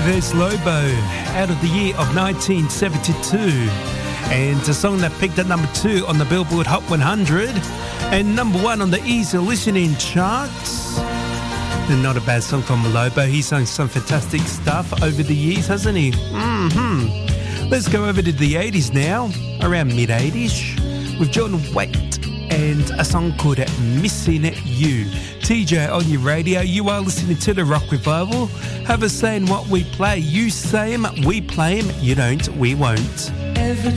There's Lobo, out of the year of 1972, and a song that peaked at number 2 on the Billboard Hot 100 and number 1 on the easy listening charts. And not a bad song from Lobo. He's sung some fantastic stuff over the years, hasn't he? Let's go over to the 80s now, around mid-80s, with John Waite and a song called Missing You. TJ on your radio, you are listening to the Rock Revival. Have a say in what we play. You say 'em, we play 'em. You don't, we won't.